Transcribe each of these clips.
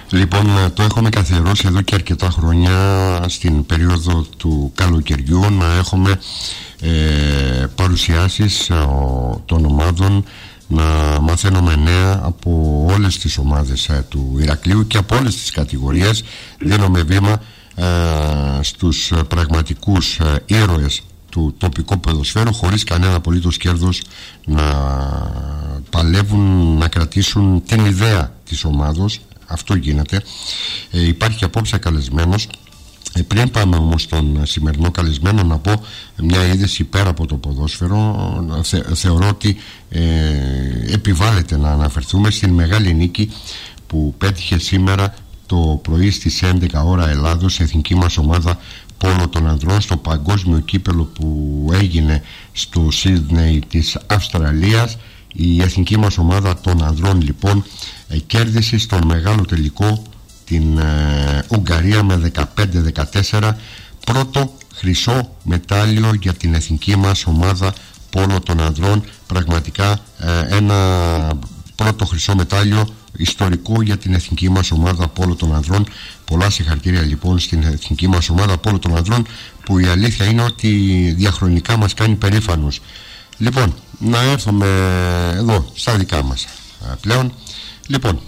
Λοιπόν, το έχουμε καθιερώσει εδώ και αρκετά χρόνια στην περίοδο του καλοκαιριού να έχουμε παρουσιάσεις των ομάδων, να μαθαίνουμε νέα από όλες τις ομάδες του Ηρακλείου και από όλες τις κατηγορίες. Δίνουμε βήμα στους πραγματικούς ήρωες του τοπικού ποδοσφαίρου, χωρίς κανένα απολύτως κέρδος, να παλεύουν να κρατήσουν την ιδέα της ομάδος. Αυτό γίνεται. Υπάρχει απόψε καλεσμένος. Πριν πάμε όμως στον σημερινό καλεσμένο, να πω μια είδηση πέρα από το ποδόσφαιρο. Θεωρώ ότι επιβάλλεται να αναφερθούμε στην μεγάλη νίκη που πέτυχε σήμερα το πρωί στις 11 ώρα Ελλάδος η εθνική μας ομάδα πόλο των ανδρών στο παγκόσμιο κύπελο που έγινε στο Σίδνεϊ της Αυστραλίας. Η εθνική μας ομάδα των ανδρών λοιπόν κέρδισε στον μεγάλο τελικό την Ουγγαρία με 15-14, πρώτο χρυσό μετάλλιο για την εθνική μας ομάδα πόλο των ανδρών. Πραγματικά ένα πρώτο χρυσό μετάλλιο ιστορικό για την εθνική μας ομάδα πόλο των ανδρών. Πολλά συγχαρητήρια λοιπόν στην εθνική μας ομάδα πόλο των ανδρών, που η αλήθεια είναι ότι διαχρονικά μας κάνει περήφανους. Λοιπόν, να έρθουμε εδώ στα δικά μας πλέον. Λοιπόν,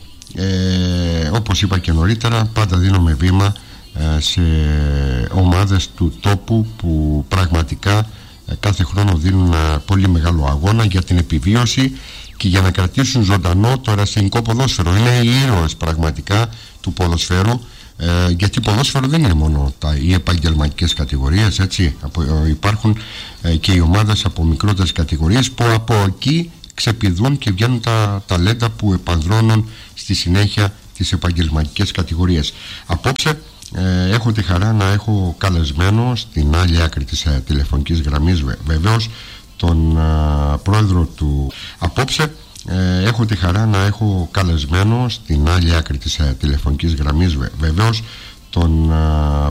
όπως είπα και νωρίτερα, πάντα δίνουμε βήμα σε ομάδες του τόπου που πραγματικά κάθε χρόνο δίνουν πολύ μεγάλο αγώνα για την επιβίωση και για να κρατήσουν ζωντανό το ερασιτεχνικό ποδόσφαιρο. Είναι οι ήρωες πραγματικά του ποδοσφαίρου, γιατί ποδόσφαιρο δεν είναι μόνο οι επαγγελματικές κατηγορίες, έτσι. Υπάρχουν και οι ομάδες από μικρότερες κατηγορίες που από εκεί ξεπηδούν και βγαίνουν τα ταλέντα που επανδρώνουν στη συνέχεια τις επαγγελματικές κατηγορίες. Απόψε έχω τη χαρά να έχω καλεσμένο στην άλλη άκρη της τηλεφωνικής γραμμής βεβαίως τον πρόεδρο του. Απόψε έχω τη χαρά να έχω καλεσμένο στην άλλη άκρη της τηλεφωνικής γραμμής βεβαίως τον